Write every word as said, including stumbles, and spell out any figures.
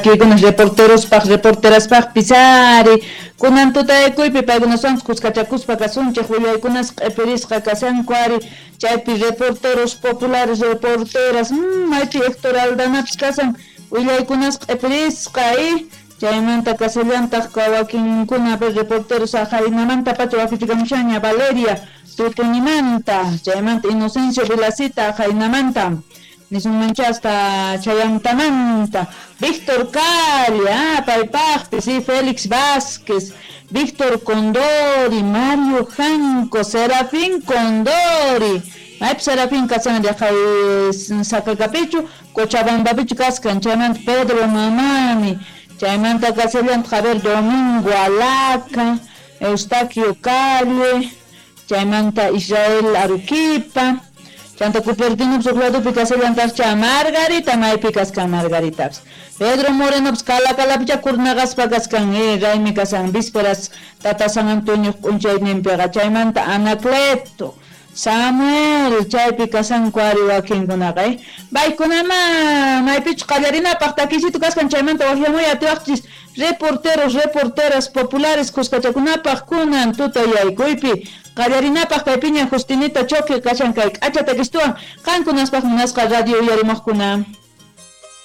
Kikunas reporteros paq reporteras paq pisari kunan tutaykupi paykunas son kuskachakuspa kasunchik willaykunas q'ipirisqa kasankuari chaypi reporteros populares reporteras mmm maypi Héctor Aldanapas kasan willaykunas q'ipirisqa y chaymanta kasallantaq wakinkuna reporteros ajarinamanta pacha wakichikamushaña Valeria Tutunimanta chaymanta Inocencio Vilasita ajarinamanta Nisun manchasta chayantamanta Víctor Cali, ah, paypaqpis, sí, Félix Vázquez, Víctor Condori, Mario Janco, Serafín Condori, maypi Serafín kasan yaqay Sacagapichu, Cochabambapichu kaskan, chaymanta Pedro Mamani, chaymanta kasallant Javier Domingo Alaca, Eustaquio Calle, chaymanta Israel Aruquipa, Chanta Cupertino Psuclado Picasellantarcha Margarita Maipicascan Margaritas. Pedro Moreno Pscala Calapicha Curnagas Pagascan, eh, Raimi Casan Vísperas, Tata San Antonio Unchainin Pegachaimanta, Anacleto, Samuel, Chaypi Casan Cuari Joaquín Gunagay. Baikunama, Maipich Callarina, Partaquisito Cascan Chaimanta, Wajiamoy Atuachis, reporteros, reporteras populares, Cuscachacunapa, Kunan, Tuta Yaikuipi. Qallarinapaq paypiña Justinita Choque kashan kay q'achata kistuwan qankunaspaq munasqa radio yarimaqkuna